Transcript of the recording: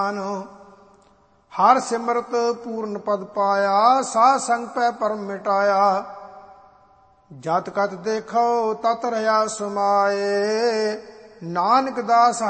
ਹਰ ਸਿਮਰਤ ਪੂਰਨ ਪਦ ਪਾਇਆ, ਸਾਧ ਸੰਗ ਪੈ ਪਰਮ ਮਿਟਾਇਆ। ਜਤ ਕਤ ਦੇਖੋ ਤਤ ਰਹਾ ਸਮਾਏ, ਨਾਨਕ ਦਾਸ